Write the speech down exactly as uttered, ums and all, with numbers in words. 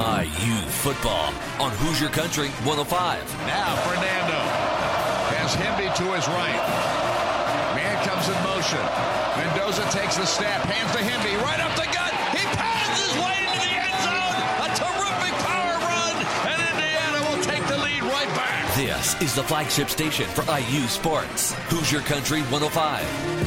I U football on Hoosier Country one oh five. Now Fernando has Hemby to his right. Man comes in motion. Mendoza takes the snap, hands to Hemby, right up the gut. He pounds his way into the end zone. A terrific power run, and Indiana will take the lead right back. This is the flagship station for I U Sports. Hoosier Country one oh five.